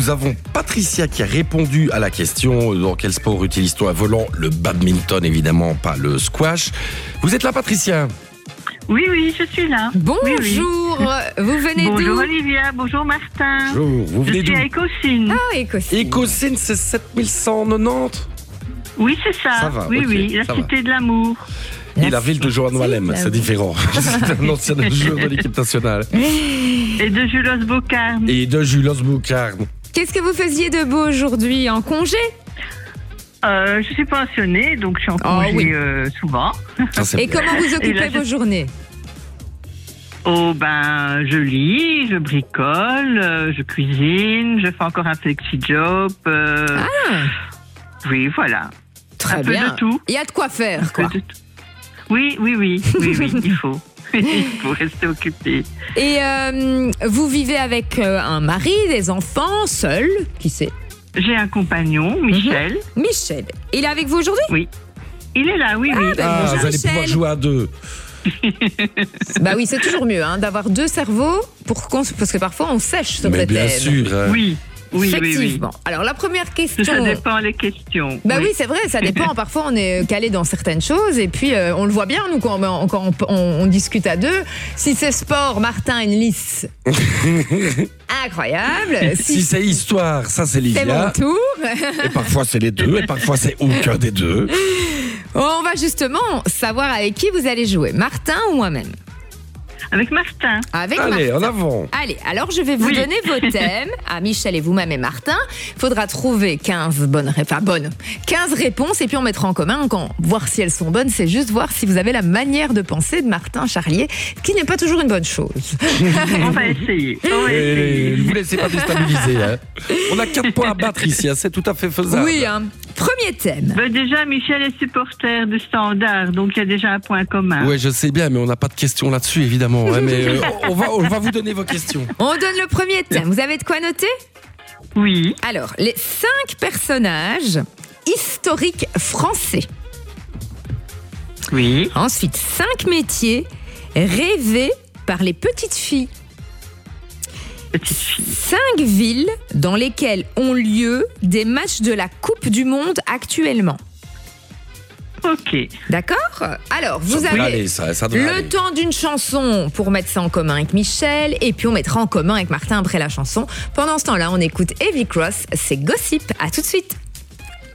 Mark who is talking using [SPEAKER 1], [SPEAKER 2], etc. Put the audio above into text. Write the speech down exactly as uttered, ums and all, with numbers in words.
[SPEAKER 1] Nous avons Patricia qui a répondu à la question dans quel sport utilise-t-on un volant? Le badminton, évidemment, pas le squash. Vous êtes là, Patricia?
[SPEAKER 2] Oui, oui, je suis là.
[SPEAKER 3] Bonjour,
[SPEAKER 2] oui, oui.
[SPEAKER 3] Vous venez d'où?
[SPEAKER 2] Bonjour Olivia, bonjour Martin.
[SPEAKER 1] Bonjour, vous venez
[SPEAKER 2] je
[SPEAKER 1] d'où?
[SPEAKER 2] suis à Écosine.
[SPEAKER 3] Ah, Écosine.
[SPEAKER 1] Écosine, c'est sept mille cent quatre-vingt-dix.
[SPEAKER 2] Oui, c'est ça.
[SPEAKER 1] Ça va,
[SPEAKER 2] oui,
[SPEAKER 1] ok,
[SPEAKER 2] oui, la
[SPEAKER 1] ça
[SPEAKER 2] cité
[SPEAKER 1] va.
[SPEAKER 2] de l'amour.
[SPEAKER 1] Et la ville de Johan Wallem, c'est différent. C'est un ancien joueur de l'équipe nationale.
[SPEAKER 2] Et de Julos Bocarne.
[SPEAKER 1] Et de Julos Bocarne.
[SPEAKER 3] Qu'est-ce que vous faisiez de beau aujourd'hui? En congé?
[SPEAKER 2] Euh, je suis pensionnée, donc je suis en congé
[SPEAKER 3] Oh, oui.
[SPEAKER 2] euh, souvent.
[SPEAKER 1] Ça, c'est
[SPEAKER 3] Et
[SPEAKER 1] bien.
[SPEAKER 3] comment vous occupez
[SPEAKER 2] là, je-
[SPEAKER 3] vos journées?
[SPEAKER 2] Oh ben, je lis, je bricole, euh, je cuisine, je fais encore un flexi-job. Euh,
[SPEAKER 3] Ah,
[SPEAKER 2] oui, voilà.
[SPEAKER 3] très
[SPEAKER 2] un peu
[SPEAKER 3] bien.
[SPEAKER 2] de tout.
[SPEAKER 3] Il y a de quoi faire,
[SPEAKER 2] Un peu
[SPEAKER 3] quoi.
[SPEAKER 2] de tout. Oui, oui, oui, oui, oui, il faut. Il faut rester occupé.
[SPEAKER 3] Et euh, vous vivez avec euh, un mari, des enfants, seul? Qui c'est?
[SPEAKER 2] J'ai un compagnon, Michel.
[SPEAKER 3] Michel. Il est avec vous aujourd'hui?
[SPEAKER 2] Oui. Il est là, oui, oui.
[SPEAKER 3] ben,
[SPEAKER 1] Ah,
[SPEAKER 3] bonjour,
[SPEAKER 1] vous allez
[SPEAKER 3] Michel.
[SPEAKER 1] pouvoir jouer à deux.
[SPEAKER 3] Bah oui, c'est toujours mieux hein, d'avoir deux cerveaux pour qu'on- parce que parfois on sèche sur
[SPEAKER 1] Mais
[SPEAKER 3] des
[SPEAKER 1] bien
[SPEAKER 3] thèmes.
[SPEAKER 1] sûr. hein.
[SPEAKER 2] Oui, oui, oui, oui.
[SPEAKER 3] Effectivement. Alors la première question.
[SPEAKER 2] Ça dépend les questions.
[SPEAKER 3] Bah oui, c'est vrai, ça dépend. Parfois, on est calé dans certaines choses et puis euh, on le voit bien, nous, quand, on, quand on, on- on discute à deux. Si c'est sport, Martin a une lisse incroyable.
[SPEAKER 1] Si
[SPEAKER 3] Si
[SPEAKER 1] c'est histoire, ça c'est
[SPEAKER 3] c'est mon
[SPEAKER 1] Livia.
[SPEAKER 3] tour,
[SPEAKER 1] Et parfois c'est les deux, et parfois c'est aucun des deux.
[SPEAKER 3] on va justement savoir avec qui vous allez jouer, Martin ou moi-même?
[SPEAKER 2] Avec Martin.
[SPEAKER 3] Avec
[SPEAKER 1] Allez,
[SPEAKER 3] Martin.
[SPEAKER 1] en avant.
[SPEAKER 3] Allez, alors je vais vous
[SPEAKER 2] Oui.
[SPEAKER 3] donner vos thèmes à Michel et vous-même et Martin. Il faudra trouver quinze bonnes, ré- enfin bonnes, quinze réponses et puis on mettra en commun. Quand voir si elles sont bonnes, c'est juste voir si vous avez la manière de penser de Martin Charlier, qui n'est pas toujours une bonne chose.
[SPEAKER 2] On va essayer. On va
[SPEAKER 1] Et
[SPEAKER 2] essayer.
[SPEAKER 1] ne vous laissez pas déstabiliser. Hein. On a quatre points à battre ici, hein, c'est tout à fait faisable.
[SPEAKER 3] Oui, hein. Premier thème.
[SPEAKER 2] Ben déjà, Michel est supporter de Standard, donc il y a déjà un point commun.
[SPEAKER 1] Ouais, je sais bien, mais on n'a pas de questions là-dessus, évidemment. hein, mais euh, on, va, on va vous donner vos questions.
[SPEAKER 3] On donne le premier thème. Vous avez de quoi noter?
[SPEAKER 2] Oui.
[SPEAKER 3] Alors, les cinq personnages historiques français.
[SPEAKER 2] Oui.
[SPEAKER 3] Ensuite, cinq métiers rêvés par les petites filles.
[SPEAKER 2] Petite fille.
[SPEAKER 3] Cinq villes dans lesquelles ont lieu des matchs de la Coupe du Monde actuellement.
[SPEAKER 2] Ok.
[SPEAKER 3] D'accord? Alors, vous
[SPEAKER 1] Ça devrait
[SPEAKER 3] avez
[SPEAKER 1] aller, ça, ça devrait
[SPEAKER 3] le
[SPEAKER 1] aller.
[SPEAKER 3] temps d'une chanson pour mettre ça en commun avec Michel, et puis on mettra en commun avec Martin après la chanson. Pendant ce temps-là, on écoute Heavy Cross, c'est Gossip. À tout de suite.